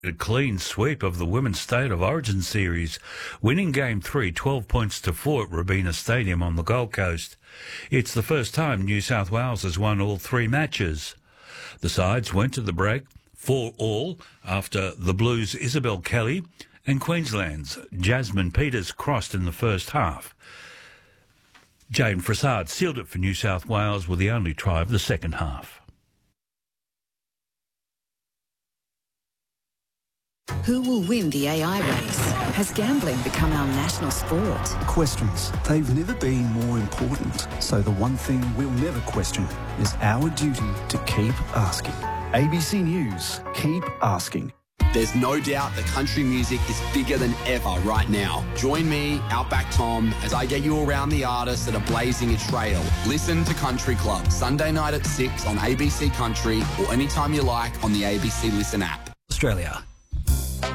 A clean sweep of the Women's State of Origin series, winning Game 3 12 points to 4 at Robina Stadium on the Gold Coast. It's the first time New South Wales has won all 3 matches. The sides went to the break 4-all after the Blues' Isabel Kelly and Queensland's Jasmine Peters crossed in the first half. Jane Frassard sealed it for New South Wales with the only try of the second half. Who will win the AI race? Has gambling become our national sport? Questions. They've never been more important. So the one thing we'll never question is our duty to keep asking. ABC News. Keep asking. There's no doubt that country music is bigger than ever right now. Join me, Outback Tom, as I get you around the artists that are blazing a trail. Listen to Country Club, Sunday night at 6 on ABC Country or anytime you like on the ABC Listen app. Australia.